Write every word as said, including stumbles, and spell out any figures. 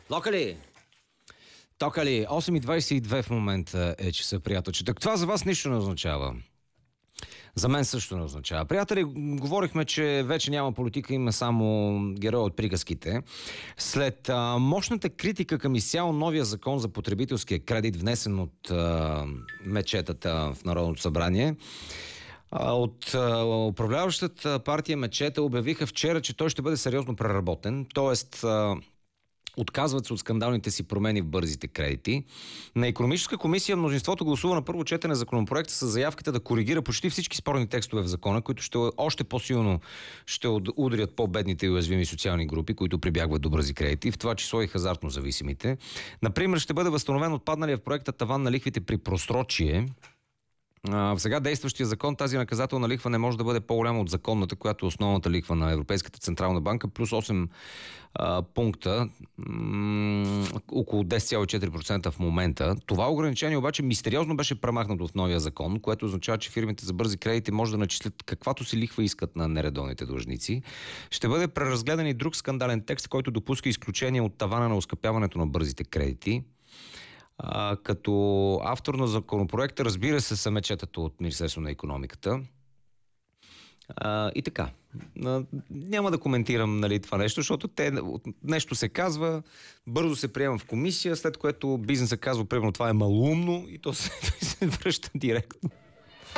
Лока ли? Тока ли? осем и двайсет и две в момента е часа, приятелче. Так това за вас нищо не означава. За мен също не означава. Приятели, говорихме, че вече няма политика, има само герой от приказките. След а, мощната критика към изцяло новия закон за потребителския кредит, внесен от а, мечетата в Народното събрание, от а, управляващата партия Мечета обявиха вчера, че той ще бъде сериозно преработен. Тоест, а, отказват се от скандалните си промени в бързите кредити. На икономическа комисия мнозинството гласува на първо четене законопроект с заявката да коригира почти всички спорни текстове в закона, които ще още по-силно ще ударят по-бедните и уязвими социални групи, които прибягват до бързи кредити, в това число и хазартно зависимите. Например, ще бъде възстановен отпадналия в проекта таван на лихвите при просрочие. В сега действащия закон тази наказателна лихва не може да бъде по-голяма от законната, която е основната лихва на Европейската централна банка, плюс осем а, пункта, м- около десет цяло и четири процента в момента. Това ограничение обаче мистериозно беше премахнато в новия закон, което означава, че фирмите за бързи кредити може да начислят каквато си лихва искат на нередовните длъжници. Ще бъде преразгледан и друг скандален текст, който допуска изключение от тавана на оскъпяването на бързите кредити. А, като автор на законопроекта, разбира се, са мечетата от Министерство на икономиката. А, и така. А, няма да коментирам, нали, това нещо, защото те, нещо се казва, бързо се приема в комисия, след което бизнесът казва, примерно, това е малумно и то се, се връща директно.